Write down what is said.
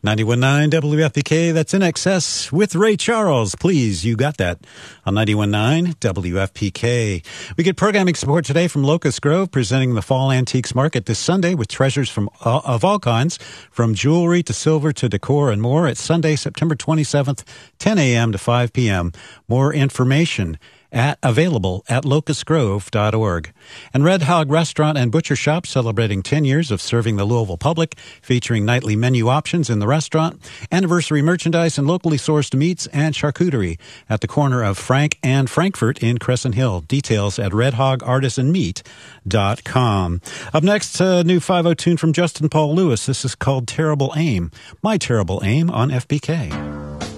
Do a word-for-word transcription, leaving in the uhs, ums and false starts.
ninety-one point nine W F P K, that's In Excess with Ray Charles. Please, you got that on ninety-one point nine W F P K. We get programming support today from Locust Grove, presenting the Fall Antiques Market this Sunday with treasures from uh, of all kinds, from jewelry to silver to decor and more. It's Sunday, September twenty-seventh, ten a.m. to five p.m. More information at available at locust grove dot org. And Red Hog Restaurant and Butcher Shop celebrating ten years of serving the Louisville public, featuring nightly menu options in the restaurant, anniversary merchandise, and locally sourced meats and charcuterie at the corner of Frank and Frankfurt in Crescent Hill. Details at red hog artisan meat dot com. Up next, a new five oh tune from Justin Paul Lewis. This is called Terrible Aim. My Terrible Aim on F P K.